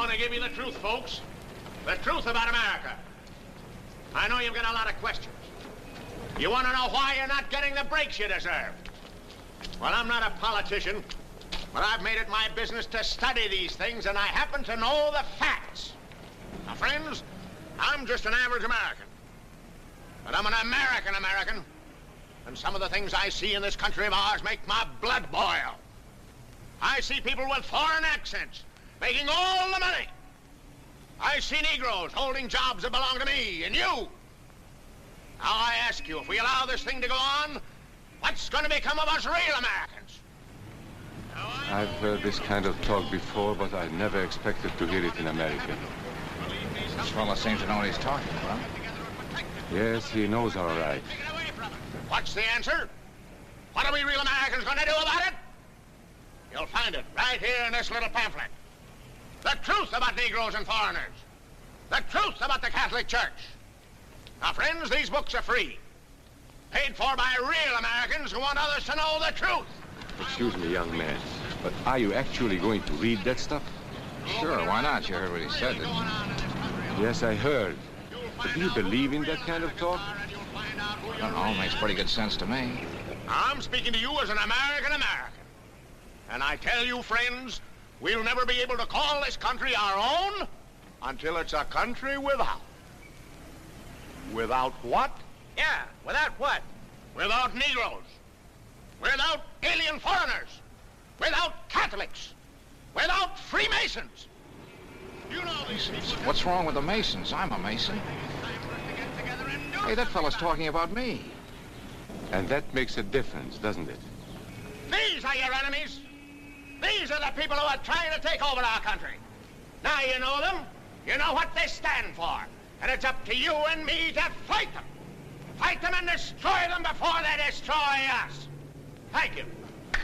going to give you the truth, folks. The truth about America. I know you've got a lot of questions. You want to know why you're not getting the breaks you deserve. Well, I'm not a politician, but I've made it my business to study these things, and I happen to know the facts. Now, friends, I'm just an average American. But I'm an American, and some of the things I see in this country of ours make my blood boil. I see people with foreign accents making all the money. I see Negroes holding jobs that belong to me and you. Now, I ask you, if we allow this thing to go on, what's going to become of us real Americans? I've heard this kind of talk before, but I never expected to hear it in America. This fellow seems to know what he's talking about. Yes, he knows all right. What's the answer? What are we real Americans going to do about it? You'll find it right here in this little pamphlet. The truth about Negroes and foreigners. The truth about the Catholic Church. Now, friends, these books are free. Paid for by real Americans who want others to know the truth. Excuse me, young man, but are you actually going to read that stuff? Sure, why not? You heard what he said, didn't you? Yes, I heard. But do you believe in that kind of talk? I don't know, makes pretty good sense to me. I'm speaking to you as an American. And I tell you, friends, we'll never be able to call this country our own until it's a country without. Without what? Yeah, without what? Without Negroes. Without alien foreigners. Without Catholics. Without Freemasons. You know these people. What's wrong with the Masons? I'm a Mason. Hey, that fellow's talking about me. And that makes a difference, doesn't it? These are your enemies. These are the people who are trying to take over our country. Now you know them. You know what they stand for. And it's up to you and me to fight them. Fight them and destroy them before they destroy us. Thank you.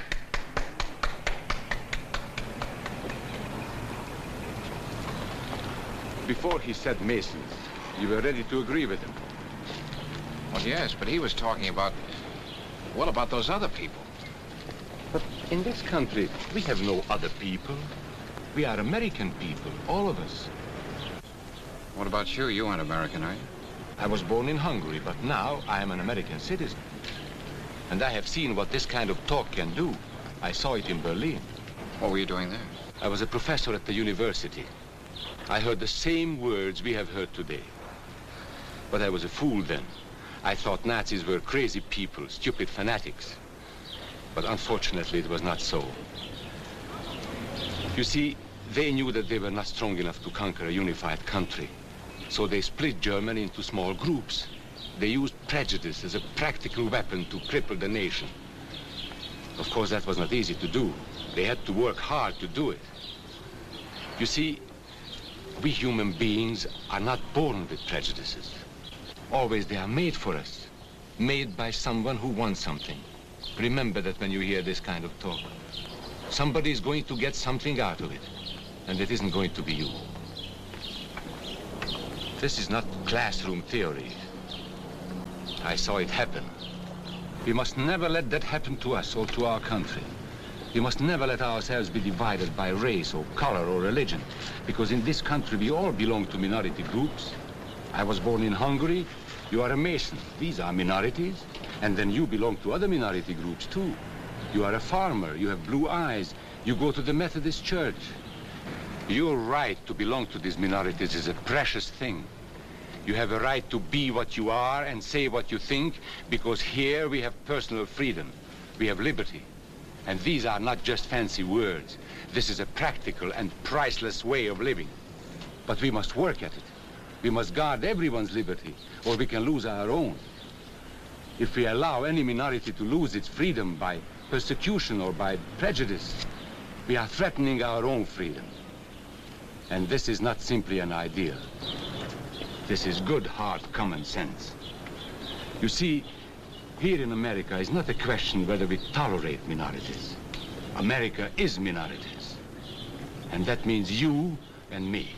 Before he said Masons, you were ready to agree with him. Well, yes, but he was talking about, what about those other people? But in this country, we have no other people. We are American people, all of us. What about you? You aren't American, are you? I was born in Hungary, but now I am an American citizen. And I have seen what this kind of talk can do. I saw it in Berlin. What were you doing there? I was a professor at the university. I heard the same words we have heard today. But I was a fool then. I thought Nazis were crazy people, stupid fanatics. But unfortunately, it was not so. You see, they knew that they were not strong enough to conquer a unified country. So they split Germany into small groups. They used prejudice as a practical weapon to cripple the nation. Of course, that was not easy to do. They had to work hard to do it. You see, we human beings are not born with prejudices. Always they are made for us, made by someone who wants something. Remember that when you hear this kind of talk. Somebody is going to get something out of it, and it isn't going to be you. This is not classroom theory. I saw it happen. We must never let that happen to us or to our country. We must never let ourselves be divided by race or color or religion, because in this country we all belong to minority groups. I was born in Hungary. You are a Mason. These are minorities. And then you belong to other minority groups too. You are a farmer. You have blue eyes. You go to the Methodist Church. Your right to belong to these minorities is a precious thing. You have a right to be what you are and say what you think, because here we have personal freedom. We have liberty. And these are not just fancy words. This is a practical and priceless way of living. But we must work at it. We must guard everyone's liberty, or we can lose our own. If we allow any minority to lose its freedom by persecution or by prejudice, we are threatening our own freedom. And this is not simply an ideal. This is good, hard common sense. You see, here in America is not a question whether we tolerate minorities. America is minorities. And that means you and me.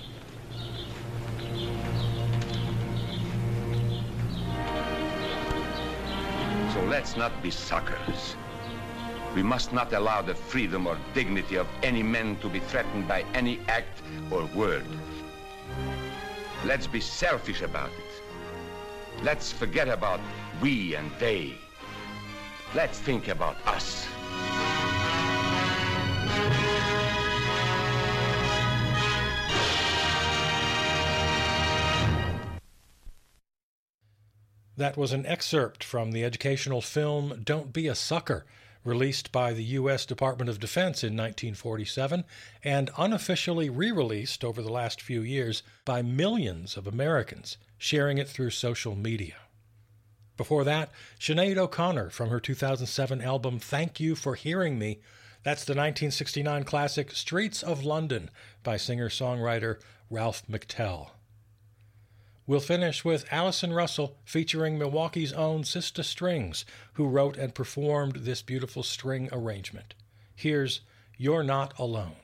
So let's not be suckers. We must not allow the freedom or dignity of any man to be threatened by any act or word. Let's be selfish about it. Let's forget about we and they. Let's think about us. That was an excerpt from the educational film Don't Be a Sucker, released by the U.S. Department of Defense in 1947 and unofficially re-released over the last few years by millions of Americans, sharing it through social media. Before that, Sinead O'Connor from her 2007 album Thank You for Hearing Me. That's the 1969 classic Streets of London by singer-songwriter Ralph McTell. We'll finish with Allison Russell featuring Milwaukee's own Sista Strings, who wrote and performed this beautiful string arrangement. Here's You're Not Alone.